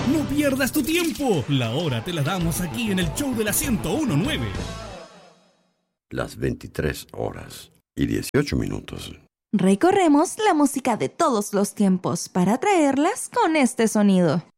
No pierdas tu tiempo. La hora te la damos aquí en el show de la 1019. Las 23:18. Recorremos la música de todos los tiempos para traerlas con este sonido.